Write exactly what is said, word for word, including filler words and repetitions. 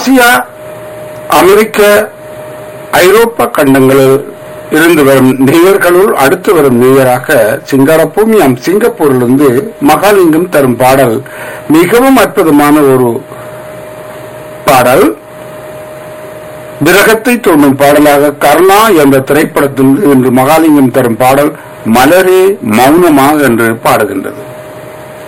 Asia, அமெரிக்க, ஐரோப்பா கண்டங்களில் இருந்து வரும் நேயர்களுள் அடுத்து வரும் நேயராக சிங்காரபூமியாம் சிங்கப்பூரிலிருந்து மகாலிங்கம் தரும் பாடல் மிகவும் அற்புதமான ஒரு பாடல். விரகத்தை தோன்றும் பாடலாக கர்ணா என்ற திரைப்படத்தில் இன்று மகாலிங்கம் தரும் பாடல் மலரே மௌனமாக என்று பாடுகின்றது.